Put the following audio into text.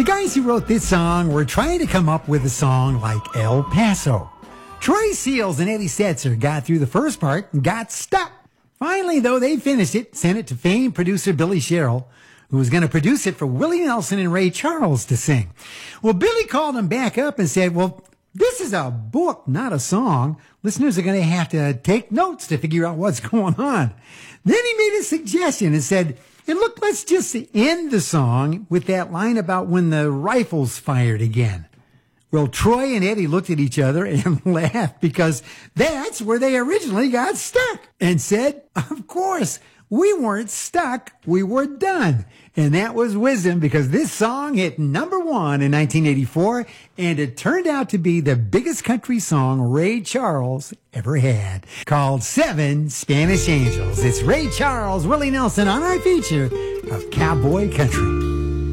guys who wrote this song were trying to come up with a song like El Paso. Troy Seals and Eddie Setzer got through the first part and got stuck. Finally, though, they finished it, sent it to famed producer Billy Sherrill, who was going to produce it for Willie Nelson and Ray Charles to sing. Well, Billy called him back up and said, well, this is a book, not a song. Listeners are going to have to take notes to figure out what's going on. Then he made a suggestion and said, and look, let's just end the song with that line about when the rifles fired again. Well, Troy and Eddie looked at each other and laughed because that's where they originally got stuck and said, of course, we weren't stuck, we were done. And that was wisdom because this song hit number 1 in 1984 and it turned out to be the biggest country song Ray Charles ever had, called Seven Spanish Angels. It's Ray Charles, Willie Nelson on our feature of Cowboy Country.